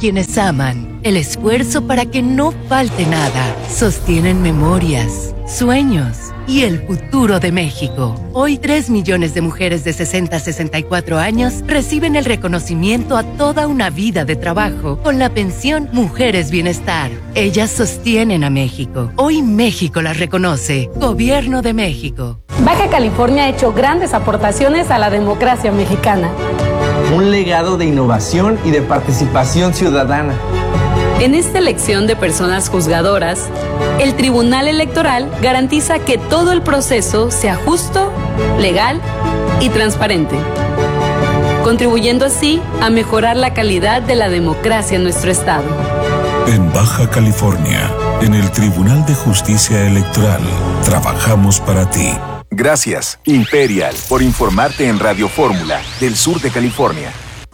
quienes aman, el esfuerzo para que no falte nada, sostienen memorias, sueños y el futuro de México. Hoy 3 millones de mujeres de 60 a 64 años reciben el reconocimiento a toda una vida de trabajo con la pensión Mujeres Bienestar. Ellas sostienen a México. Hoy México las reconoce. Gobierno de México. Baja California ha hecho grandes aportaciones a la democracia mexicana. Un legado de innovación y de participación ciudadana. En esta elección de personas juzgadoras, el Tribunal Electoral garantiza que todo el proceso sea justo, legal y transparente, contribuyendo así a mejorar la calidad de la democracia en nuestro estado. En Baja California, en el Tribunal de Justicia Electoral, trabajamos para ti. Gracias, Imperial, por informarte en Radio Fórmula, del sur de California.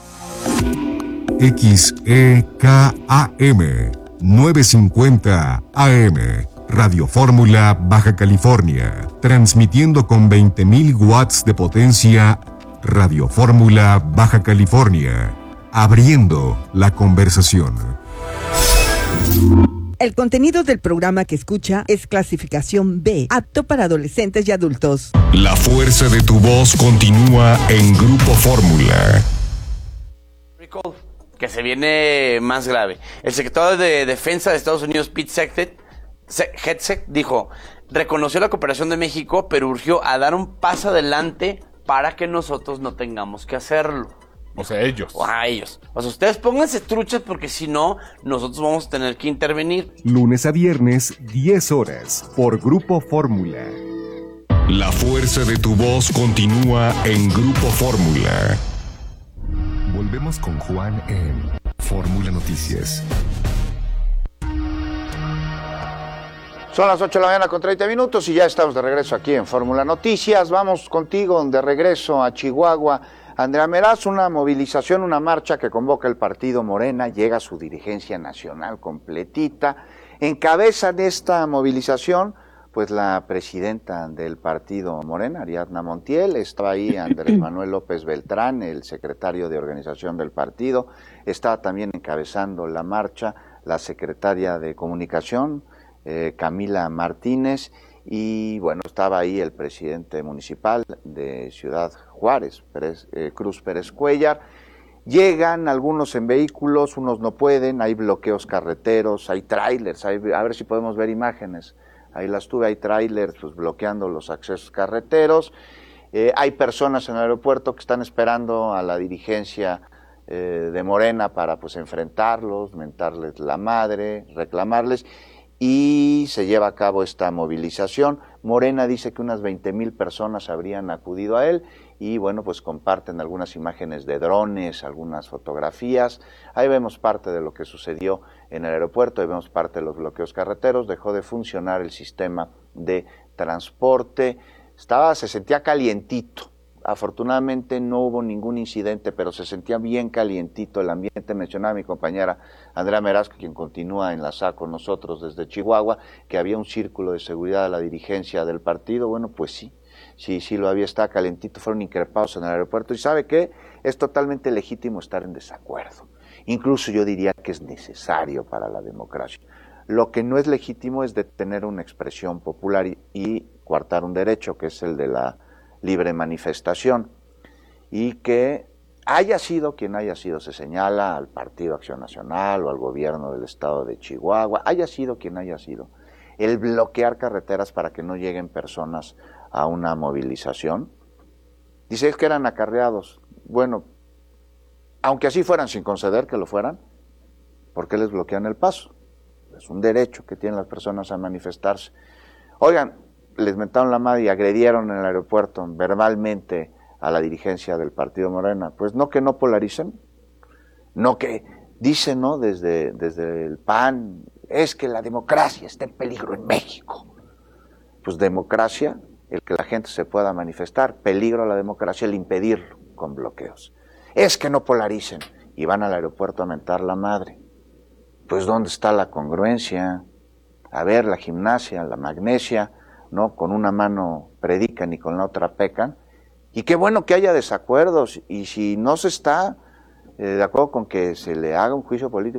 XEKAM 950 AM, Radio Fórmula, Baja California, transmitiendo con 20.000 watts de potencia. Radio Fórmula, Baja California, abriendo la conversación. El contenido del programa que escucha es clasificación B, apto para adolescentes y adultos. La fuerza de tu voz continúa en Grupo Fórmula. Que se viene más grave. El secretario de Defensa de Estados Unidos, Pete Hegseth, dijo, reconoció la cooperación de México, pero urgió a dar un paso adelante para que nosotros no tengamos que hacerlo. O sea, ellos. A ellos. O sea, ustedes pónganse truchas porque si no, nosotros vamos a tener que intervenir. Lunes a viernes, 10 horas, por Grupo Fórmula. La fuerza de tu voz continúa en Grupo Fórmula. Volvemos con Juan en Fórmula Noticias. Son las 8 de la mañana con 30 minutos y ya estamos de regreso aquí en Fórmula Noticias. Vamos contigo de regreso a Chihuahua. Andrea Meraz, una movilización, una marcha que convoca el partido Morena, llega a su dirigencia nacional completita. Encabeza de esta movilización, pues la presidenta del partido Morena, Ariadna Montiel, estaba ahí Andrés Manuel López Beltrán, el secretario de organización del partido, estaba también encabezando la marcha la secretaria de Comunicación, Camila Martínez, y bueno, estaba ahí el presidente municipal de Ciudad Juárez, Cruz Pérez Cuellar. Llegan algunos en vehículos, unos no pueden, hay bloqueos carreteros, hay trailers, a ver si podemos ver imágenes, ahí las tuve, hay trailers pues, bloqueando los accesos carreteros, hay personas en el aeropuerto que están esperando a la dirigencia de Morena para pues enfrentarlos, mentarles la madre, reclamarles, y se lleva a cabo esta movilización. Morena dice que unas 20,000 personas habrían acudido a él y bueno, pues comparten algunas imágenes de drones, algunas fotografías. Ahí vemos parte de lo que sucedió en el aeropuerto, ahí vemos parte de los bloqueos carreteros, dejó de funcionar el sistema de transporte, se sentía calientito. Afortunadamente no hubo ningún incidente, pero se sentía bien calientito el ambiente. Mencionaba mi compañera Andrea Meraz, quien continúa enlazada con nosotros desde Chihuahua, que había un círculo de seguridad a la dirigencia del partido. Bueno, pues sí lo había, estaba calentito, fueron increpados en el aeropuerto. ¿Y sabe qué? Es totalmente legítimo estar en desacuerdo. Incluso yo diría que es necesario para la democracia. Lo que no es legítimo es detener una expresión popular y coartar un derecho, que es el de la libre manifestación, y que haya sido quien haya sido, se señala al Partido Acción Nacional o al gobierno del estado de Chihuahua, haya sido quien haya sido, el bloquear carreteras para que no lleguen personas a una movilización. Dice, es que eran acarreados. Bueno, aunque así fueran, sin conceder que lo fueran, ¿por qué les bloquean el paso? Es un derecho que tienen las personas a manifestarse. Oigan, les mentaron la madre y agredieron en el aeropuerto verbalmente a la dirigencia del partido Morena. Pues no que no polaricen, no que dicen, ¿no? Desde el PAN, es que la democracia está en peligro en México. Pues democracia, el que la gente se pueda manifestar, peligro a la democracia el impedirlo con bloqueos. Es que no polaricen y van al aeropuerto a mentar la madre. Pues ¿dónde está la congruencia? A ver, la gimnasia, la magnesia, ¿no? Con una mano predican y con la otra pecan. Y qué bueno que haya desacuerdos, y si no se está de acuerdo con que se le haga un juicio político